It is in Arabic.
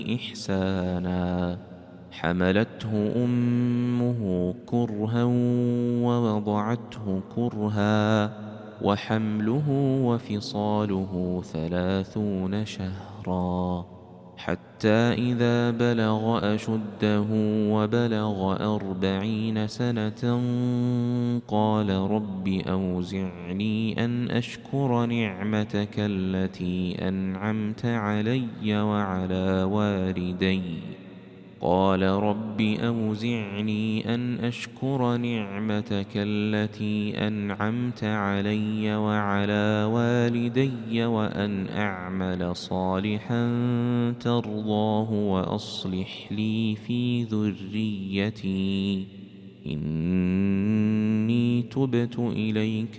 إحسانا حملته أمه كرها ووضعته كرها وحمله وفصاله 30 شهرا حتى إذا بلغ أشده وبلغ 40 سنة قال رب أوزعني أن أشكر نعمتك التي أنعمت علي وعلى والدي قال رب أوزعني أن أشكر نعمتك التي أنعمت علي وعلى والدي وأن أعمل صالحا ترضاه وأصلح لي في ذريتي إني تبت إليك